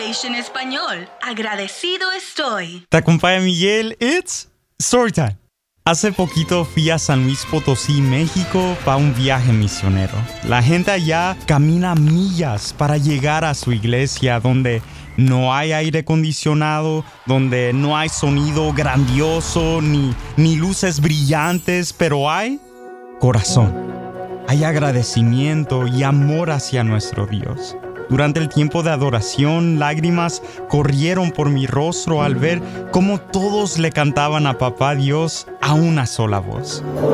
Station Español. Agradecido estoy. Te acompaña Miguel. It's Storytime. Hace poquito fui a San Luis Potosí, México, para un viaje misionero. La gente allá camina millas para llegar a su iglesia, donde no hay aire acondicionado, donde no hay sonido grandioso, ni luces brillantes, pero hay corazón. Hay agradecimiento y amor hacia nuestro Dios. Durante el tiempo de adoración, lágrimas corrieron por mi rostro al ver cómo todos le cantaban a Papá Dios a una sola voz.